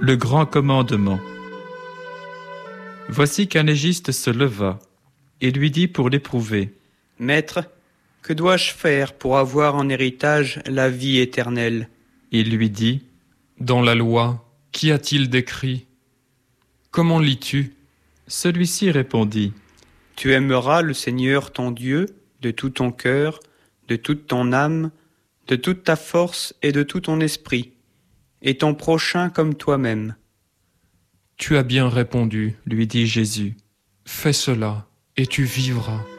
Le grand commandement. Voici qu'un légiste se leva et lui dit pour l'éprouver. Maître, que dois-je faire pour avoir en héritage la vie éternelle ? Il lui dit. Dans la loi, qu'y a-t-il d'écrit ? Comment lis-tu ? Celui-ci répondit. Tu aimeras le Seigneur ton Dieu de tout ton cœur, de toute ton âme, de toute ta force et de tout ton esprit, et ton prochain comme toi-même. Tu as bien répondu, Lui dit Jésus. fais cela et tu vivras.